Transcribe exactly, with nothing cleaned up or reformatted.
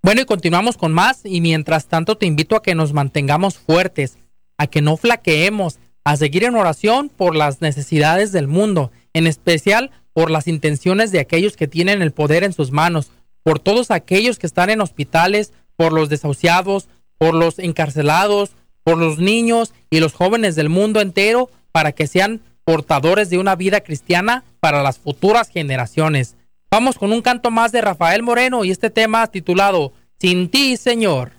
Bueno, y continuamos con más, y mientras tanto te invito a que nos mantengamos fuertes, a que no flaqueemos, a seguir en oración por las necesidades del mundo, en especial por las intenciones de aquellos que tienen el poder en sus manos, por todos aquellos que están en hospitales, por los desahuciados, por los encarcelados, por los niños y los jóvenes del mundo entero, para que sean portadores de una vida cristiana para las futuras generaciones. Vamos con un canto más de Rafael Moreno y este tema titulado Sin ti, Señor.